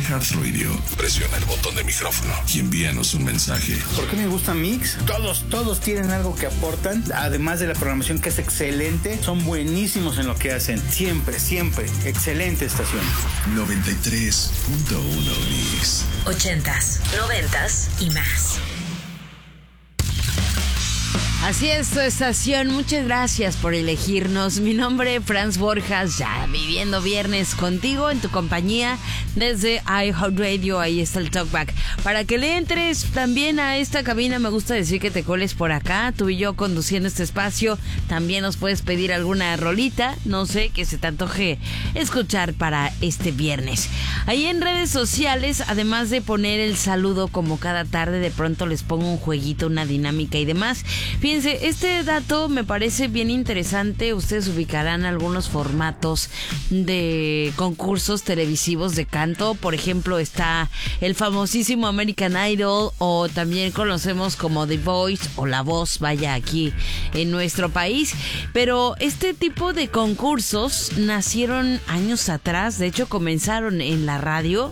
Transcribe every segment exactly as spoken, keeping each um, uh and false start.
iHeartRadio, presiona el botón de micrófono y envíanos un mensaje. ¿Por qué me gusta Mix? Todos, todos tienen algo que aportan, además de la programación que es excelente, son buenísimos en lo que hacen. Siempre, siempre, excelente estación. noventa y tres punto uno Mix. Ochentas, noventas y más. Así es tu estación, muchas gracias por elegirnos. Mi nombre es Franz Borjas, ya viviendo viernes contigo en tu compañía desde iHeartRadio. Ahí está el Talkback. Para que le entres también a esta cabina, me gusta decir que te coles por acá, tú y yo conduciendo este espacio. También nos puedes pedir alguna rolita, no sé, que se te antoje escuchar para este viernes. Ahí en redes sociales, además de poner el saludo como cada tarde, de pronto les pongo un jueguito, una dinámica y demás. Fíjense, este dato me parece bien interesante. Ustedes ubicarán algunos formatos de concursos televisivos de canto. Por ejemplo, está el famosísimo American Idol, o también conocemos como The Voice o La Voz, vaya, aquí en nuestro país. Pero este tipo de concursos nacieron años atrás. De hecho, comenzaron en la radio.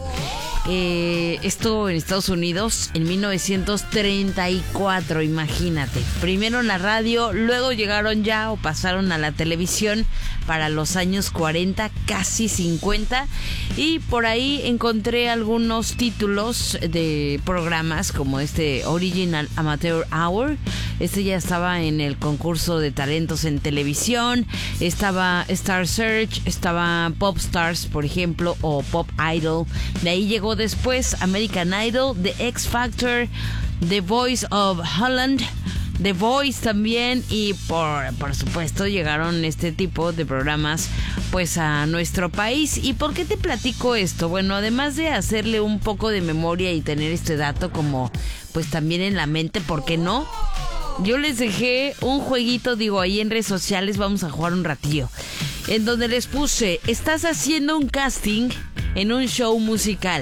Eh, esto en Estados Unidos en mil novecientos treinta y cuatro, imagínate. Primero en la radio, luego llegaron ya o pasaron a la televisión para los años cuarenta, casi cincuenta. Y por ahí encontré algunos títulos de programas como este Original Amateur Hour. Este ya estaba en el concurso de talentos en televisión. Estaba Star Search, estaba Pop Stars, por ejemplo, o Pop Idol. De ahí llegó después American Idol, The X Factor, The Voice of Holland, The Voice también, y por, por supuesto llegaron este tipo de programas pues a nuestro país. ¿Y por qué te platico esto? Bueno, además de hacerle un poco de memoria y tener este dato como pues también en la mente, ¿por qué no? Yo les dejé un jueguito, digo, ahí en redes sociales, vamos a jugar un ratillo, en donde les puse, estás haciendo un casting en un show musical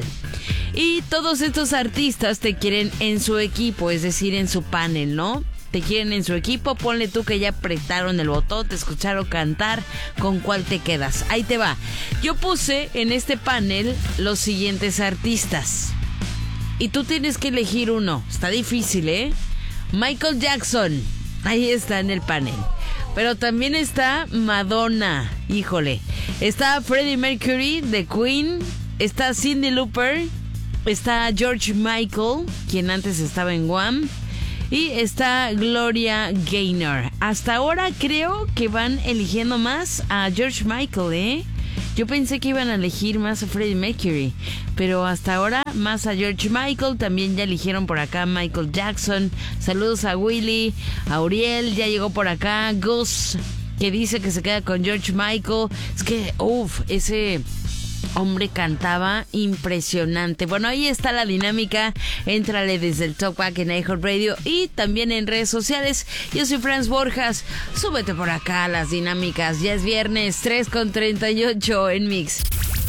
y todos estos artistas te quieren en su equipo, es decir, en su panel, ¿no? Te quieren en su equipo, ponle tú que ya apretaron el botón, te escucharon cantar, ¿con cuál te quedas? Ahí te va. Yo puse en este panel los siguientes artistas y tú tienes que elegir uno. Está difícil, ¿eh? Michael Jackson, ahí está en el panel. Pero también está Madonna, híjole. Está Freddie Mercury de Queen, está Cyndi Lauper, está George Michael, quien antes estaba en Wham, y está Gloria Gaynor. Hasta ahora creo que van eligiendo más a George Michael, ¿eh? Yo pensé que iban a elegir más a Freddie Mercury, pero hasta ahora más a George Michael. También ya eligieron por acá Michael Jackson. Saludos a Willy, a Uriel, ya llegó por acá Gus, que dice que se queda con George Michael. Es que, uff, ese hombre cantaba impresionante. Bueno, ahí está la dinámica. Éntrale desde el Talkback en iHeartRadio y también en redes sociales. Yo soy Franz Borjas. Súbete por acá a las dinámicas. Ya es viernes, tres con treinta y ocho en Mix.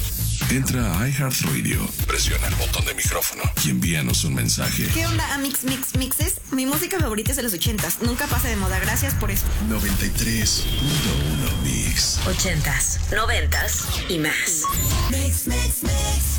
Entra a iHeartRadio, presiona el botón de micrófono y envíanos un mensaje. ¿Qué onda, Amix Mix Mixes? Mi música favorita es de los ochentas. Nunca pasa de moda. Gracias por eso. noventa y tres punto uno Mix. Ochentas, noventas y más. Mix, mix, mix.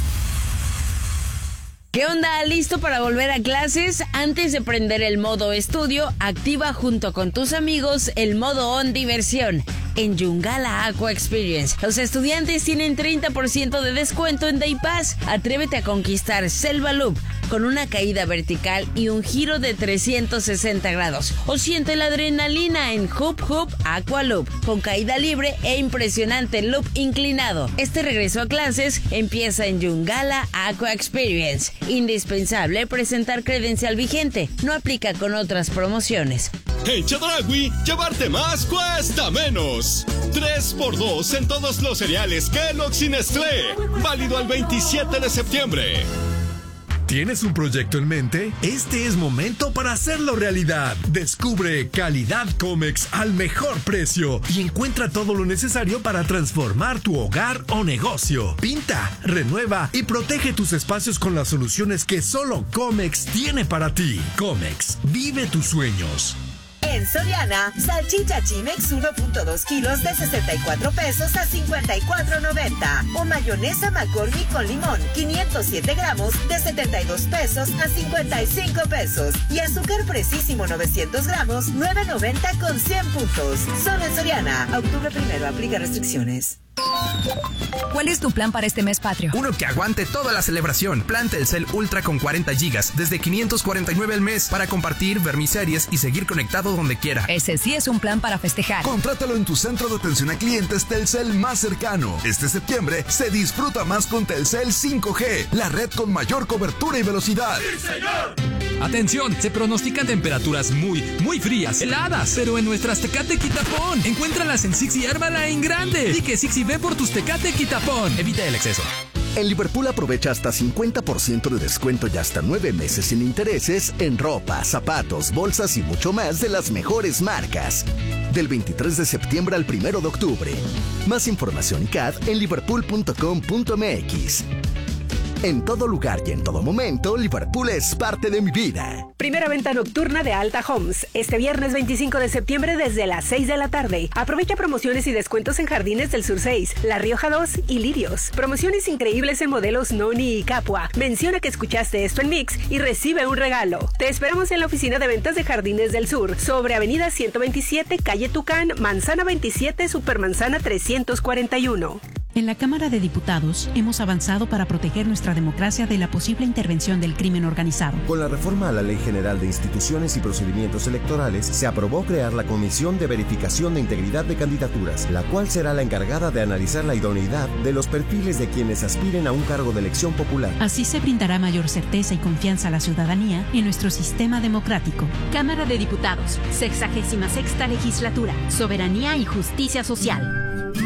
¿Qué onda? ¿Listo para volver a clases? Antes de prender el modo estudio, activa junto con tus amigos el modo on diversión en Yungala Aqua Experience. Los estudiantes tienen treinta por ciento de descuento en Day Pass. Atrévete a conquistar Selva Loop con una caída vertical y un giro de trescientos sesenta grados. O siente la adrenalina en Hoop Hoop Aqua Loop con caída libre e impresionante loop inclinado. Este regreso a clases empieza en Yungala Aqua Experience. Indispensable presentar credencial vigente. No aplica con otras promociones. En Chedraui, llevarte más cuesta menos. tres por dos en todos los cereales Kellogg's y Nestlé. Válido al veintisiete de septiembre. ¿Tienes un proyecto en mente? Este es momento para hacerlo realidad. Descubre calidad Comex al mejor precio y encuentra todo lo necesario para transformar tu hogar o negocio. Pinta, renueva y protege tus espacios con las soluciones que solo Comex tiene para ti. Comex, vive tus sueños. En Soriana, salchicha Chimex uno punto dos kilos de sesenta y cuatro pesos a cincuenta y cuatro noventa. O mayonesa McCormick con limón, quinientos siete gramos de setenta y dos pesos a cincuenta y cinco pesos. Y azúcar Precisísimo novecientos gramos, nueve noventa con cien puntos. Solo en Soriana. Octubre primero, aplica restricciones. ¿Cuál es tu plan para este mes patrio? Uno que aguante toda la celebración. Plan Telcel Ultra con cuarenta gigas desde quinientos cuarenta y nueve al mes para compartir, ver mis series y seguir conectado donde quiera. Ese sí es un plan para festejar. Contrátalo en tu centro de atención a clientes Telcel más cercano. Este septiembre se disfruta más con Telcel cinco G, la red con mayor cobertura y velocidad. ¡Sí, señor! Atención, se pronostican temperaturas muy, muy frías, heladas, pero en nuestras Tecate Quitapón. Encuéntralas en Six y ármala en grande. Y que Six y ve por tus Tecate Quitapón. Evita el exceso. En Liverpool aprovecha hasta cincuenta por ciento de descuento y hasta nueve meses sin intereses en ropa, zapatos, bolsas y mucho más de las mejores marcas. Del veintitrés de septiembre al primero de octubre. Más información y C A D en liverpool punto com punto m x. En todo lugar y en todo momento, Liverpool es parte de mi vida. Primera venta nocturna de Alta Homes. Este viernes veinticinco de septiembre desde las seis de la tarde. Aprovecha promociones y descuentos en Jardines del Sur seis, La Rioja dos y Lirios. Promociones increíbles en modelos Noni y Capua. Menciona que escuchaste esto en Mix y recibe un regalo. Te esperamos en la oficina de ventas de Jardines del Sur, sobre Avenida ciento veintisiete, calle Tucán, Manzana veintisiete, Supermanzana trescientos cuarenta y uno. En la Cámara de Diputados hemos avanzado para proteger nuestra democracia de la posible intervención del crimen organizado. Con la reforma a la Ley General de Instituciones y Procedimientos Electorales, se aprobó crear la Comisión de Verificación de Integridad de Candidaturas, la cual será la encargada de analizar la idoneidad de los perfiles de quienes aspiren a un cargo de elección popular. Así se brindará mayor certeza y confianza a la ciudadanía en nuestro sistema democrático. Cámara de Diputados, sexagésima sexta legislatura, Soberanía y Justicia Social.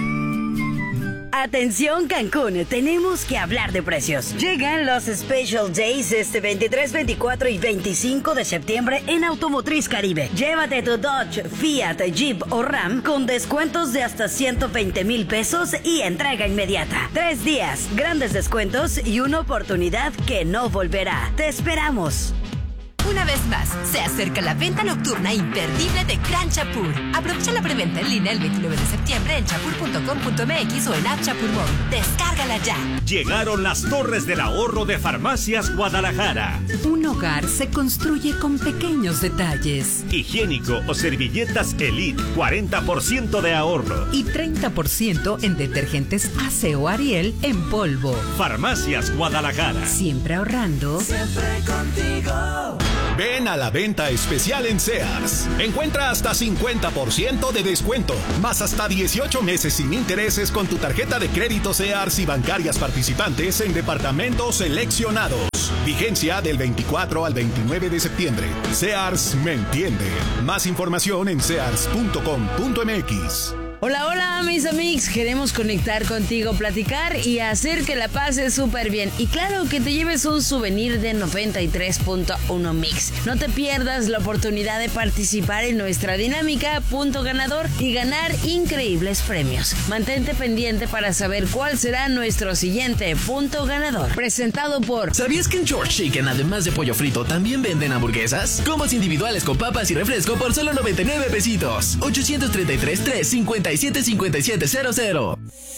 Atención Cancún, tenemos que hablar de precios. Llegan los Special Days este veintitrés, veinticuatro y veinticinco de septiembre en Automotriz Caribe. Llévate tu Dodge, Fiat, Jeep o Ram con descuentos de hasta ciento veinte mil pesos y entrega inmediata. Tres días, grandes descuentos y una oportunidad que no volverá. Te esperamos. Una vez más, se acerca la venta nocturna imperdible de Gran Chapur. Aprovecha la preventa en línea el veintinueve de septiembre en chapur punto com punto m x o en App Chapur Mall. Descárgala ya. Llegaron las torres del ahorro de Farmacias Guadalajara. Un hogar se construye con pequeños detalles. Higiénico o servilletas Elite, cuarenta por ciento de ahorro. Y treinta por ciento en detergentes Aseo Ariel en polvo. Farmacias Guadalajara. Siempre ahorrando. Siempre contigo. Ven a la venta especial en Sears. Encuentra hasta cincuenta por ciento de descuento, más hasta dieciocho meses sin intereses con tu tarjeta de crédito Sears y bancarias participantes en departamentos seleccionados. Vigencia del veinticuatro al veintinueve de septiembre. Sears me entiende. Más información en sears punto com punto m x. Hola, hola, mis amigos. Queremos conectar contigo, platicar y hacer que la pases súper bien. Y claro, que te lleves un souvenir de noventa y tres punto uno Mix. No te pierdas la oportunidad de participar en nuestra dinámica Punto Ganador y ganar increíbles premios. Mantente pendiente para saber cuál será nuestro siguiente Punto Ganador. Presentado por... ¿Sabías que en George Chicken, además de pollo frito, también venden hamburguesas? Combos individuales con papas y refresco por solo noventa y nueve pesitos. ochocientos treinta y tres, trescientos cincuenta y siete, cincuenta y siete cero cero.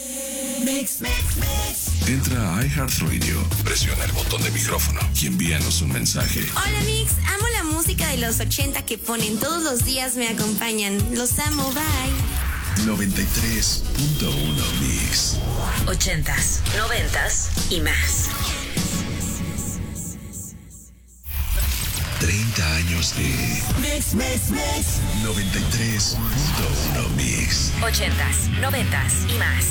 Mix, mix, mix. Entra a iHeartRadio, presiona el botón de micrófono y envíanos un mensaje. Hola Mix, amo la música de los ochenta que ponen todos los días, me acompañan. Los amo, bye. noventa y tres punto uno Mix. Ochentas, noventas y más. treinta años de Mix, mix, mix. noventa y tres punto uno Mix. Ochentas, noventas y más.